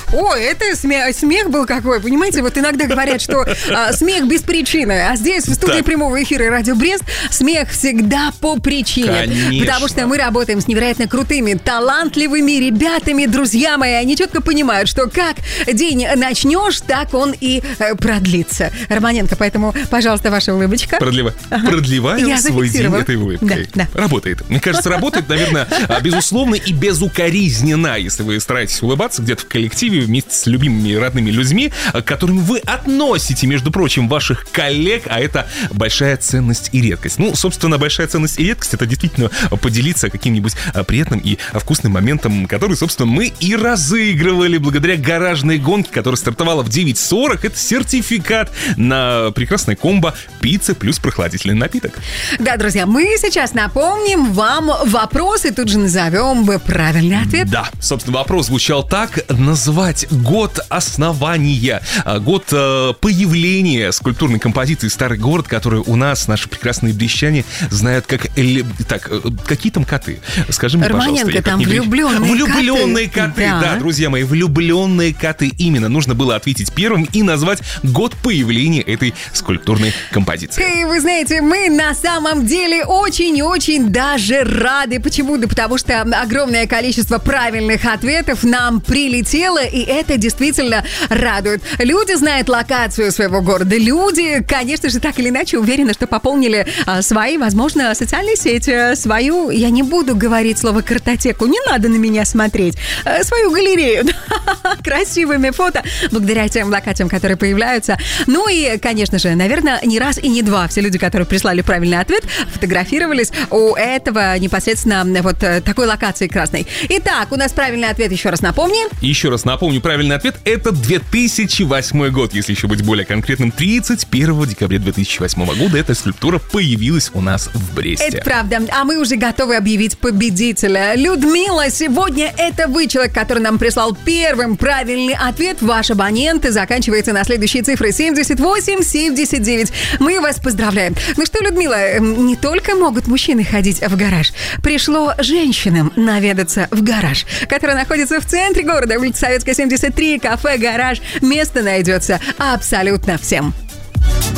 Ой, это смех был какой, понимаете? Вот иногда говорят, что смех без причины, а здесь в студии прямого эфира «Радио Брест» смех всегда по причине. Конечно. Потому что мы работаем с невероятно крутыми, талантливыми ребятами, друзья мои. Они четко понимают, что как день начнешь, так он и продлится. Романенко, поэтому, пожалуйста, ваша улыбочка. Продлеваю свой день этой улыбкой. Да. Работает. Мне кажется, работает, наверное, безусловно и безукоризненно, если вы стараетесь улыбаться где-то в коллективе вместе с любимыми и родными людьми, к которым вы относите, между прочим, ваших коллег, а это большая ценность и редкость. Ну, собственно, большая ценность и редкость — это действительно поделиться каким-нибудь приятным и вкусным моментом, который, собственно, мы и разыгрывали благодаря гаражной гонке, которая стартовала в 9:40. Это сертификат на прекрасное комбо пицца плюс прохладительный напиток. Да, друзья, мы сейчас напомним вам вопрос и тут же назовем правильный ответ. Да, собственно, вопрос звучал так: назвать год основания, год появления скульптурной композиции «Старый город», которую у нас наши прекрасные брестчане знают как... Так, какие там коты? Скажи мне, Романенко, пожалуйста. там влюбленные коты. Да, друзья мои, влюбленные коты. Именно, нужно было ответить первым и назвать год появления этой скульптурной композиции. И вы знаете, мы на самом деле очень-очень даже рады. Почему? Да потому что огромное количество правильных ответов нам прилетело, и это действительно радует. Люди знают локацию своего города. Люди, конечно же, так или иначе уверены, что пополнили свои, возможно, социальные сети, свою, я не буду говорить слово картотеку, не надо на меня смотреть, свою галерею красивыми фото, благодаря тем локациям, которые появляются. Ну и, конечно же, наверное, не раз и не два все люди, которые прислали правильный ответ, фотографировались у этого непосредственно вот такой локации красной. Итак, у нас правильный ответ, еще раз напомню. Еще раз напомню, правильный ответ — это 2008 год, если еще быть более конкретным. 31 декабря 2008 года эта скульптура появилась у нас в Бресте. Это правда. А мы уже готовы объявить победителя. Людмила, сегодня это вы человек, который нам прислал первым правильный ответ. Ваш абонент заканчивается на следующие цифры 7879. Мы вас поздравляем. Ну что, Людмила, не только могут мужчины ходить в гараж. Пришло женщинам наведаться в гараж, который находится в центре города, улица Советская, 73, кафе «Гараж». Место найдется абсолютно всем.